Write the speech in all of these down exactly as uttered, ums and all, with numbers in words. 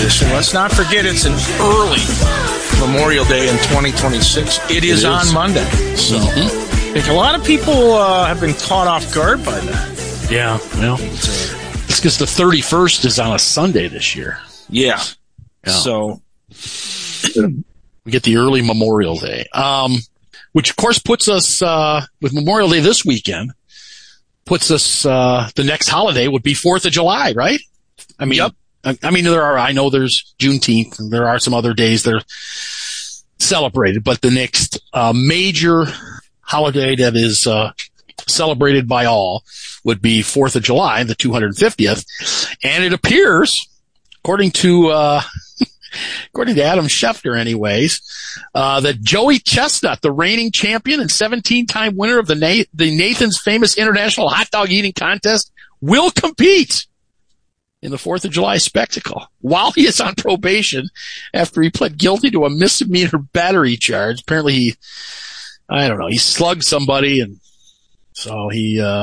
edition. Let's not forget it's an early Memorial Day in twenty twenty-six. It is, it is. on Monday. So mm-hmm. I think a lot of people uh, have been caught off guard by that. Yeah, well, it's because the thirty-first is on a Sunday this year. Yeah. yeah. So we get the early Memorial Day, um, which of course puts us uh, with Memorial Day this weekend. Puts us uh, the next holiday would be Fourth of July, right? I mean, yep. I, I mean there are. I know there's Juneteenth, and there are some other days that are celebrated, but the next uh, major holiday that is uh, celebrated by all would be Fourth of July, the two hundred fiftieth, and it appears, according to uh, according to Adam Schefter, anyways, uh, that Joey Chestnut, the reigning champion and seventeen-time winner of the Na- the Nathan's Famous International Hot Dog Eating Contest, will compete in the Fourth of July spectacle while he is on probation after he pled guilty to a misdemeanor battery charge. Apparently, he, I don't know, he slugged somebody, and so he uh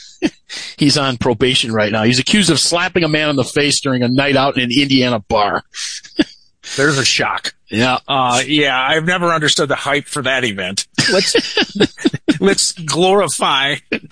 he's on probation right now. He's accused of slapping a man in the face during a night out in an Indiana bar. There's a shock. Yeah. Uh, yeah, I've never understood the hype for that event. Let's, let's glorify,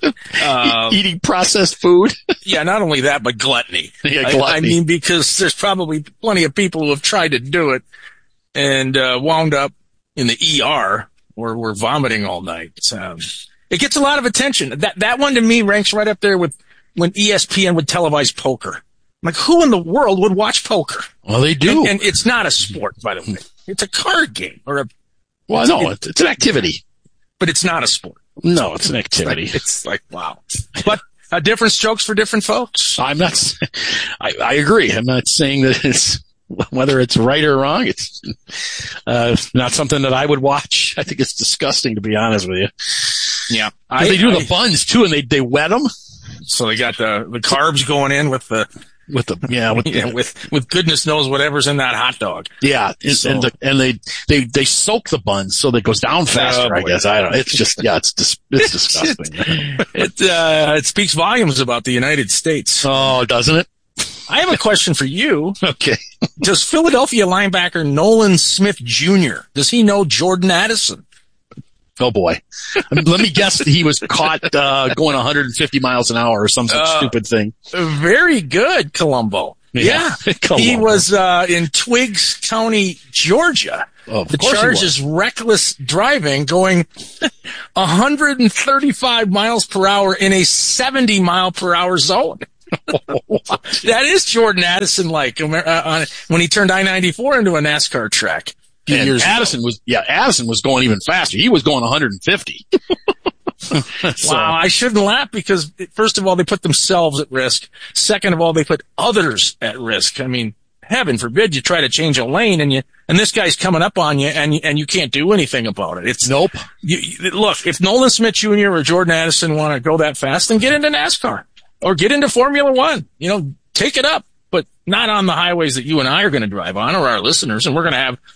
uh, eating processed food. Yeah, not only that, but gluttony. Yeah, gluttony. I, I mean, because there's probably plenty of people who have tried to do it and, uh, wound up in the E R or were vomiting all night. Um, it gets a lot of attention. That, that one to me ranks right up there with when E S P N would televise poker. Like, who in the world would watch poker? Well, they do. And, and it's not a sport, by the way. It's a card game or a. Well, no, it's, it's an activity. But it's not a sport. No, it's an activity. It's like, it's like wow. But uh, different strokes for different folks. I'm not, I, I agree. I'm not saying that it's, whether it's right or wrong, it's uh, not something that I would watch. I think it's disgusting, to be honest with you. Yeah. I, they do I, the buns, too, and they, they wet them. So they got the, the carbs going in with the. With the, yeah, with, yeah, with, with goodness knows whatever's in that hot dog. Yeah. And, so. and, the, and they, they, they soak the buns so that it goes down faster, oh, I guess. I don't know. It's just, yeah, it's dis, it's disgusting. it, uh, it speaks volumes about the United States. Oh, doesn't it? I have a question for you. Okay. Does Philadelphia linebacker Nolan Smith Junior, does he know Jordan Addison? Oh boy. I mean, let me guess that he was caught, uh, going one hundred fifty miles an hour or some such uh, stupid thing. Very good, Columbo. Yeah. yeah. Columbo. He was, uh, in Twiggs County, Georgia. Oh, of the course charge is reckless driving, going one hundred thirty-five miles per hour in a seventy mile per hour zone. That is Jordan Addison like, uh, when he turned I ninety-four into a NASCAR track. And Addison was, yeah, Addison was going even faster. He was going one hundred fifty. So. Wow, I shouldn't laugh because, first of all, they put themselves at risk. Second of all, they put others at risk. I mean, heaven forbid you try to change a lane and you, and this guy's coming up on you and, and you can't do anything about it. It's, nope. You, you, look, if Nolan Smith Junior or Jordan Addison want to go that fast, then get into NASCAR or get into Formula One. You know, take it up, but not on the highways that you and I are going to drive on or our listeners. And we're going to have,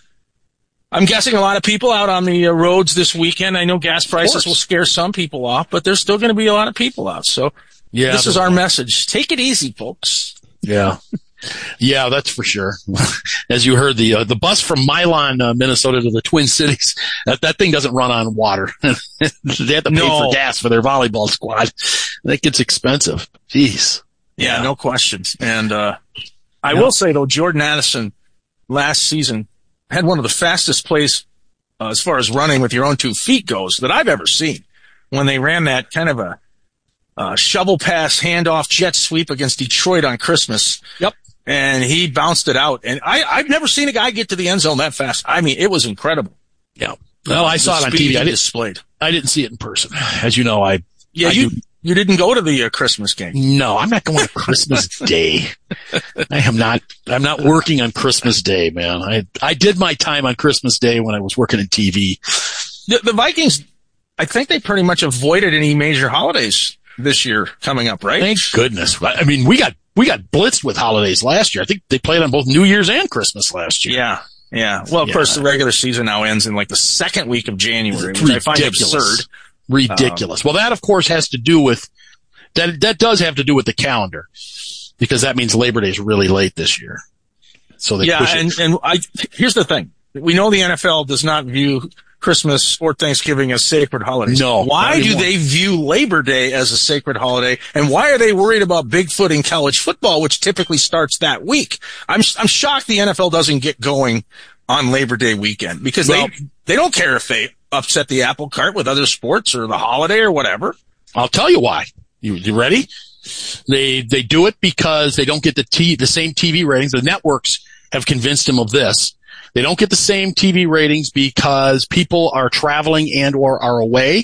I'm guessing a lot of people out on the uh, roads this weekend. I know gas prices will scare some people off, but there's still going to be a lot of people out. So yeah, this is our message. Take it easy, folks. Yeah. Yeah, that's for sure. As you heard, the uh, the bus from Milan, uh, Minnesota to the Twin Cities, that, that thing doesn't run on water. They have to pay no. for gas for their volleyball squad. That gets expensive. Jeez. Yeah, yeah. No questions. And uh I yeah. will say, though, Jordan Addison last season had one of the fastest plays uh, as far as running with your own two feet goes that I've ever seen when they ran that kind of a uh, shovel pass handoff jet sweep against Detroit on Christmas. Yep. And he bounced it out. And I, I've never seen a guy get to the end zone that fast. I mean, it was incredible. Yeah. Well, I saw it on T V. I didn't, displayed. I didn't see it in person. As you know, I, yeah, I you, do. You didn't go to the uh, Christmas game. No, I'm not going to Christmas Day. I am not, I'm not working on Christmas Day, man. I, I did my time on Christmas Day when I was working in T V. The, the Vikings, I think they pretty much avoided any major holidays this year coming up, right? Thank goodness. I mean, we got, we got blitzed with holidays last year. I think they played on both New Year's and Christmas last year. Yeah. Yeah. Well, of yeah. course, the regular season now ends in like the second week of January, which I find absurd. Ridiculous. Um, well, that of course has to do with that. That does have to do with the calendar, because that means Labor Day is really late this year. So they yeah, push and, it. and I, here's the thing. We know the N F L does not view Christmas or Thanksgiving as sacred holidays. No. Why do they view Labor Day as a sacred holiday? And why are they worried about Bigfoot in college football, which typically starts that week? I'm, I'm shocked the N F L doesn't get going on Labor Day weekend because well, they, they don't care if they upset the apple cart with other sports or the holiday or whatever. I'll tell you why. You, you ready? They, they do it because they don't get the T, the same T V ratings. The networks have convinced them of this. They don't get the same T V ratings because people are traveling and or are away,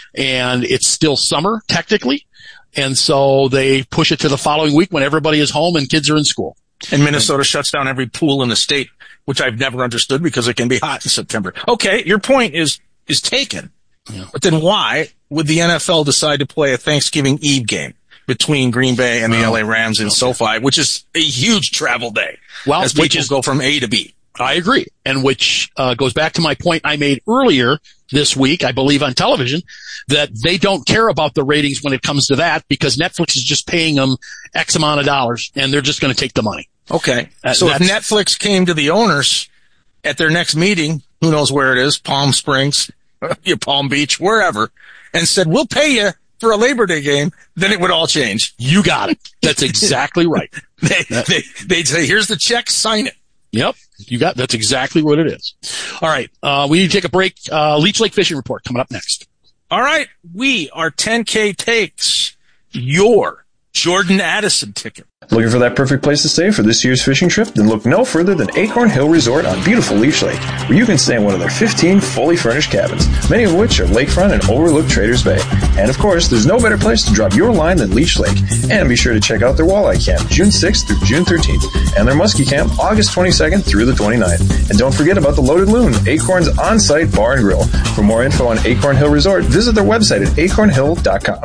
and it's still summer technically. And so they push it to the following week when everybody is home and kids are in school. And Minnesota shuts down every pool in the state, which I've never understood because it can be hot in September. Okay, your point is, is taken. Yeah. But then why would the N F L decide to play a Thanksgiving Eve game between Green Bay and the oh, L A Rams in okay. SoFi, which is a huge travel day? Well, as people go from A to B. I agree. And which uh, goes back to my point I made earlier this week, I believe on television, that they don't care about the ratings when it comes to that because Netflix is just paying them X amount of dollars and they're just going to take the money. Okay. Uh, so if Netflix came to the owners at their next meeting, who knows where it is, Palm Springs, Palm Beach, wherever, and said, we'll pay you for a Labor Day game, then it would all change. You got it. That's exactly right. they, they, they'd say, here's the check, sign it. Yep. You got, that's exactly what it is. All right. Uh, we need to take a break. Uh, Leech Lake Fishing Report coming up next. All right. We are ten K Takes your Jordan Addison ticket. Looking for that perfect place to stay for this year's fishing trip? Then look no further than Acorn Hill Resort on beautiful Leech Lake, where you can stay in one of their fifteen fully furnished cabins, many of which are lakefront and overlook Traders Bay. And of course, there's no better place to drop your line than Leech Lake. And be sure to check out their walleye camp June sixth through June thirteenth, and their muskie camp August twenty-second through the twenty-ninth. And don't forget about the Loaded Loon, Acorn's on-site bar and grill. For more info on Acorn Hill Resort, visit their website at acorn hill dot com.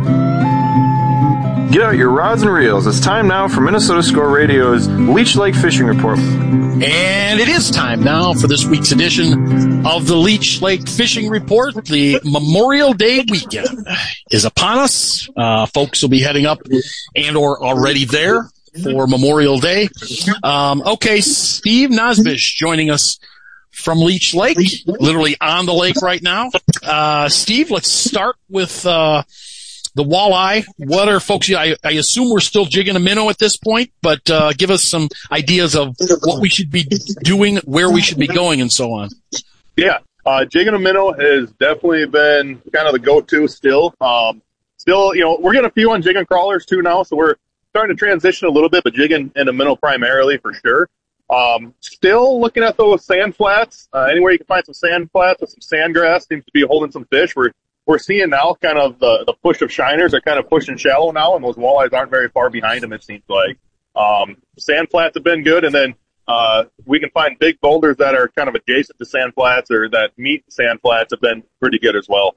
Get out your rods and reels. It's time now for Minnesota Score Radio's Leech Lake Fishing Report. And it is time now for this week's edition of the Leech Lake Fishing Report. The Memorial Day weekend is upon us. Uh, folks will be heading up and or already there for Memorial Day. Um, okay, Steve Nosbish joining us from Leech Lake, literally on the lake right now. Uh, Steve, let's start with, uh, the walleye. What are folks, I, I assume we're still jigging a minnow at this point, but uh, give us some ideas of what we should be doing, where we should be going, and so on. Yeah, uh, jigging a minnow has definitely been kind of the go-to still. Um, still, you know, we're getting a few on jigging crawlers too now, so we're starting to transition a little bit, but jigging in a minnow primarily for sure. Um, still looking at those sand flats. Uh, anywhere you can find some sand flats with some sandgrass seems to be holding some fish. We're We're seeing now kind of the, the push of shiners are kind of pushing shallow now, and those walleyes aren't very far behind them, it seems like. Um, sand flats have been good, and then uh, we can find big boulders that are kind of adjacent to sand flats or that meet sand flats have been pretty good as well.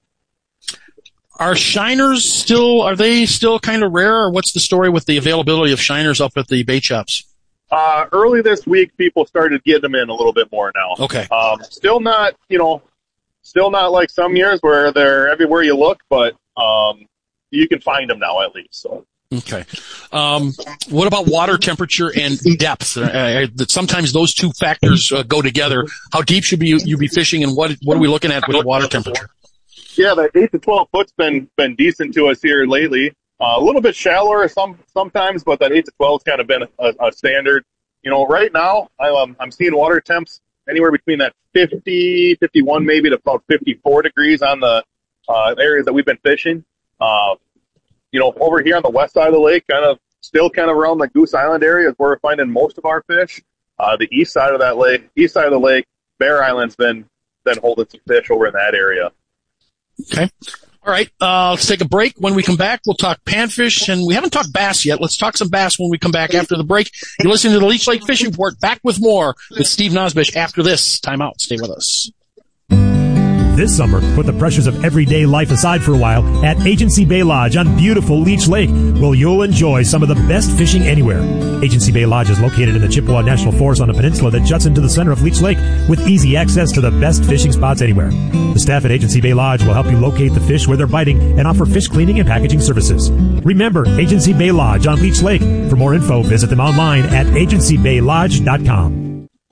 Are shiners still, are they still kind of rare, or what's the story with the availability of shiners up at the bait shops? Uh, early this week, people started getting them in a little bit more now. Okay. Um, still not, you know, Still not like some years where they're everywhere you look, but um, you can find them now at least. So. Okay. Um, what about water temperature and depth? Uh, sometimes those two factors uh, go together. How deep should you, you be fishing, and what what are we looking at with the water temperature? Yeah, the eight to twelve foot's been been decent to us here lately. Uh, a little bit shallower some sometimes, but that eight to twelve's kind of been a, a standard. You know, right now I'm um, I'm seeing water temps anywhere between that fifty, fifty-one maybe to about fifty-four degrees on the uh, areas that we've been fishing. Uh, you know, over here on the west side of the lake, kind of still kind of around the Goose Island area is where we're finding most of our fish. Uh, the east side of that lake, east side of the lake, Bear Island's been, been holding some fish over in that area. Okay. All right. Uh, let's take a break. When we come back, we'll talk panfish, and we haven't talked bass yet. Let's talk some bass when we come back after the break. You're listening to the Leech Lake Fishing Report. Back with more with Steve Nosbish after this. Time out. Stay with us. This summer, put the pressures of everyday life aside for a while at Agency Bay Lodge on beautiful Leech Lake, where you'll enjoy some of the best fishing anywhere. Agency Bay Lodge is located in the Chippewa National Forest on a peninsula that juts into the center of Leech Lake with easy access to the best fishing spots anywhere. The staff at Agency Bay Lodge will help you locate the fish where they're biting and offer fish cleaning and packaging services. Remember, Agency Bay Lodge on Leech Lake. For more info, visit them online at agency bay lodge dot com.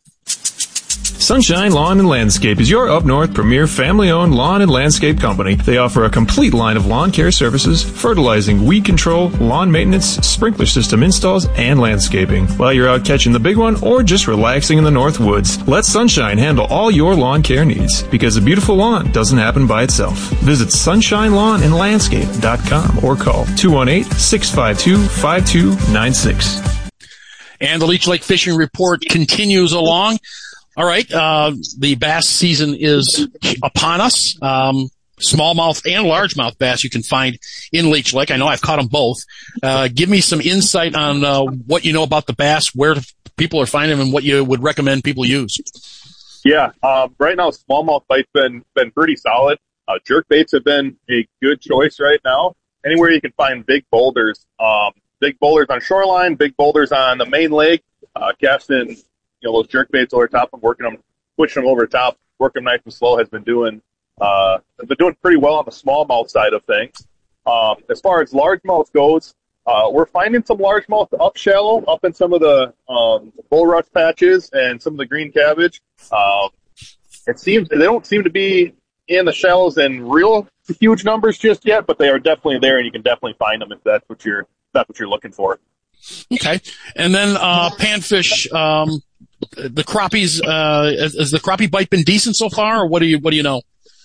Sunshine Lawn and Landscape is your up-north premier family-owned lawn and landscape company. They offer a complete line of lawn care services, fertilizing, weed control, lawn maintenance, sprinkler system installs, and landscaping. While you're out catching the big one or just relaxing in the North Woods, let Sunshine handle all your lawn care needs, because a beautiful lawn doesn't happen by itself. Visit sunshine lawn and landscape dot com or call two one eight, six five two, five two nine six. And the Leech Lake Fishing Report continues along. All right, uh, the bass season is upon us. Um, smallmouth and largemouth bass you can find in Leech Lake. I know I've caught them both. Uh, give me some insight on uh, what you know about the bass, where people are finding them, and what you would recommend people use. Yeah, um, right now smallmouth bite's been been pretty solid. Uh, jerk baits have been a good choice right now. Anywhere you can find big boulders, um, big boulders on shoreline, big boulders on the main lake, uh, casting. You know, those jerk baits over top and working them, switching them over the top, working them nice and slow has been doing, uh, has been doing pretty well on the smallmouth side of things. Um, as far as largemouth goes, uh, we're finding some largemouth up shallow, up in some of the, um, bulrush patches and some of the green cabbage. Um, it seems, they don't seem to be in the shallows in real huge numbers just yet, but they are definitely there and you can definitely find them if that's what you're, if that's what you're looking for. Okay. And then, uh, panfish, um, the crappies, uh, has, has the crappie bite been decent so far, or what do you, what do you know?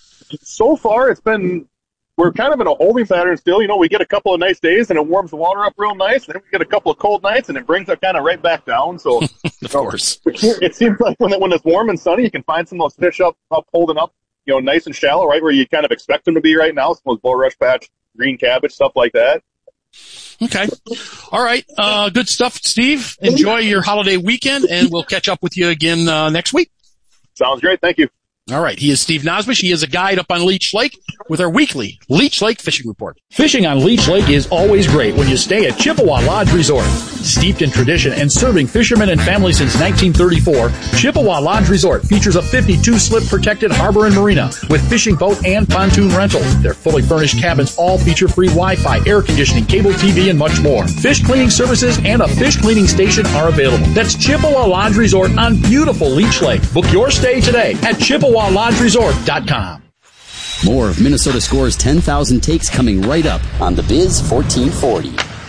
So far, it's been, we're kind of in a holding pattern still. You know, we get a couple of nice days and it warms the water up real nice. And then we get a couple of cold nights and it brings it kind of right back down. So, of you know, course, it seems like when, it, when it's warm and sunny, you can find some of those fish up, up, holding up, you know, nice and shallow, right where you kind of expect them to be right now. Some of those bulrush patch, green cabbage, stuff like that. Okay. All right. Uh, good stuff, Steve. Enjoy your holiday weekend, and we'll catch up with you again uh, next week. Sounds great. Thank you. All right. He is Steve Nosbush. He is a guide up on Leech Lake with our weekly Leech Lake Fishing Report. Fishing on Leech Lake is always great when you stay at Chippewa Lodge Resort. Steeped in tradition and serving fishermen and families since nineteen thirty-four, Chippewa Lodge Resort features a fifty-two slip protected harbor and marina with fishing boat and pontoon rentals. Their fully furnished cabins all feature free Wi-Fi, air conditioning, cable T V, and much more. Fish cleaning services and a fish cleaning station are available. That's Chippewa Lodge Resort on beautiful Leech Lake. Book your stay today at chippewa lodge resort dot com. More of Minnesota Score's ten thousand takes coming right up on The Biz fourteen forty.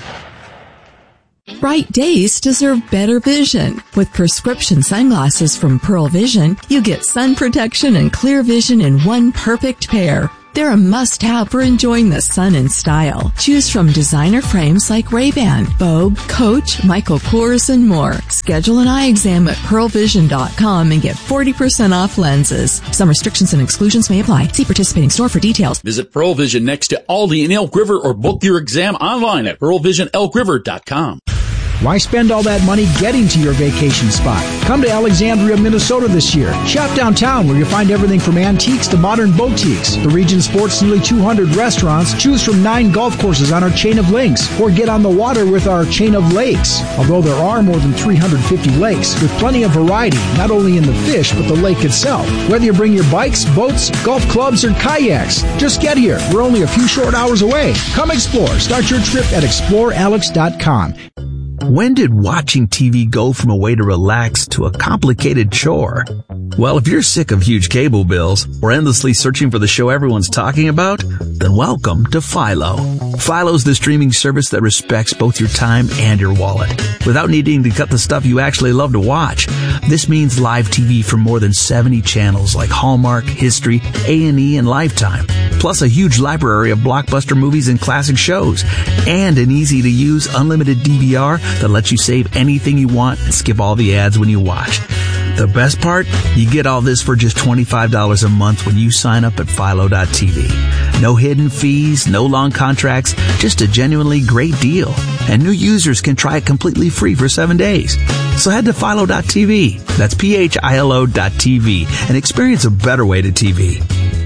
Bright days deserve better vision. With prescription sunglasses from Pearl Vision, you get sun protection and clear vision in one perfect pair. They're a must-have for enjoying the sun in style. Choose from designer frames like Ray-Ban, Vogue, Coach, Michael Kors, and more. Schedule an eye exam at pearl vision dot com and get forty percent off lenses. Some restrictions and exclusions may apply. See participating store for details. Visit Pearl Vision next to Aldi in Elk River or book your exam online at pearl vision elk river dot com. Why spend all that money getting to your vacation spot? Come to Alexandria, Minnesota this year. Shop downtown where you'll find everything from antiques to modern boutiques. The region sports nearly two hundred restaurants. Choose from nine golf courses on our chain of links or get on the water with our chain of lakes. Although there are more than three hundred fifty lakes with plenty of variety, not only in the fish but the lake itself. Whether you bring your bikes, boats, golf clubs, or kayaks, just get here. We're only a few short hours away. Come explore. Start your trip at explore alex dot com. When did watching T V go from a way to relax to a complicated chore? Well, if you're sick of huge cable bills or endlessly searching for the show everyone's talking about, then welcome to Philo. Philo's the streaming service that respects both your time and your wallet without needing to cut the stuff you actually love to watch. This means live T V from more than seventy channels like Hallmark, History, A and E, and Lifetime, plus a huge library of blockbuster movies and classic shows, and an easy-to-use unlimited D V R that lets you save anything you want and skip all the ads when you watch. The best part? You get all this for just twenty-five dollars a month when you sign up at philo dot t v. No hidden fees, no long contracts, just a genuinely great deal. And new users can try it completely free for seven days. So head to philo dot t v. That's P H I L O dot T V and experience a better way to T V.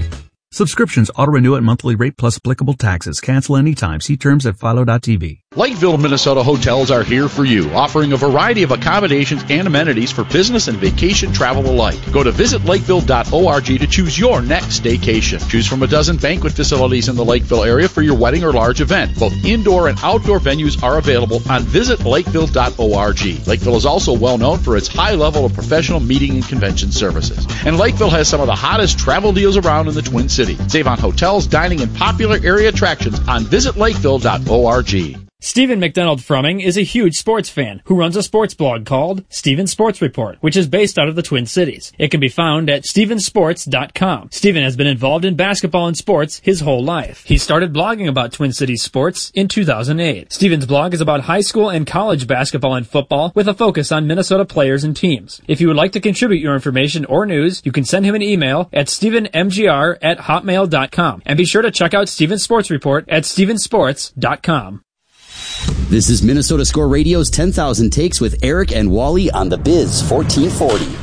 Subscriptions auto-renew at monthly rate plus applicable taxes. Cancel anytime. See terms at philo dot t v. Lakeville, Minnesota hotels are here for you, offering a variety of accommodations and amenities for business and vacation travel alike. Go to visit lakeville dot org to choose your next staycation. Choose from a dozen banquet facilities in the Lakeville area for your wedding or large event. Both indoor and outdoor venues are available on visit lakeville dot org. Lakeville is also well known for its high level of professional meeting and convention services. And Lakeville has some of the hottest travel deals around in the Twin Cities. Save on hotels, dining, and popular area attractions on visit lakeville dot org. Stephen McDonald Frumming is a huge sports fan who runs a sports blog called Stephen Sports Report, which is based out of the Twin Cities. It can be found at stephen sports dot com. Stephen has been involved in basketball and sports his whole life. He started blogging about Twin Cities sports in two thousand eight. Stephen's blog is about high school and college basketball and football with a focus on Minnesota players and teams. If you would like to contribute your information or news, you can send him an email at stephen m g r at hotmail dot com. And be sure to check out Stephen's Sports Report at stephen sports dot com. This is Minnesota Score Radio's ten thousand Takes with Eric and Wally on the Biz fourteen forty.